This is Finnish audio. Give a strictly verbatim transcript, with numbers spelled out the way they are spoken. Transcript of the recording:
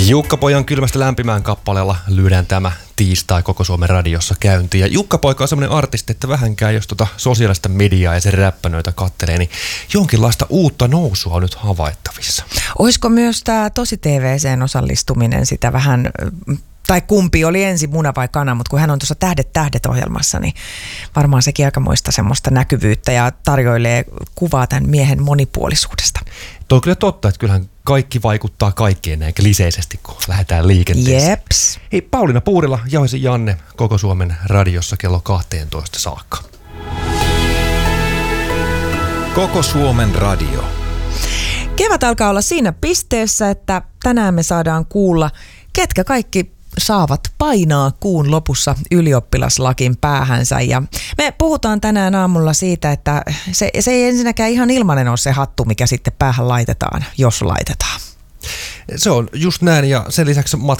Jukka-pojan kylmästä lämpimään kappaleella lyödään tämä tiistai koko Suomen radiossa käyntiin. Ja Jukka-poika on semmoinen artisti, että vähänkään jos tuota sosiaalista mediaa ja sen räppänöitä kattelee, niin jonkinlaista uutta nousua on nyt havaittavissa. Olisiko myös tämä Tosi T V C:n osallistuminen sitä vähän, tai kumpi oli ensin muna vai kana, mutta kun hän on tuossa Tähdet tähdet -ohjelmassa, niin varmaan sekin aikamoista semmoista näkyvyyttä ja tarjoilee kuvaa tämän miehen monipuolisuudesta. Tuo on kyllä totta, että kyllähän kaikki vaikuttaa kaikkeen näin kliseisesti, kun lähdetään liikenteeseen. Jeps. Hei, Pauliina Puurila, Jauhisen Janne, koko Suomen radiossa kello kaksitoista saakka. Koko Suomen radio. Kevät alkaa olla siinä pisteessä, että tänään me saadaan kuulla, ketkä kaikki saavat painaa kuun lopussa ylioppilaslakin päähänsä. Ja me puhutaan tänään aamulla siitä, että se, se ei ensinnäkään ihan ilmainen ole se hattu, mikä sitten päähän laitetaan, jos laitetaan. Se on just näin, ja sen lisäksi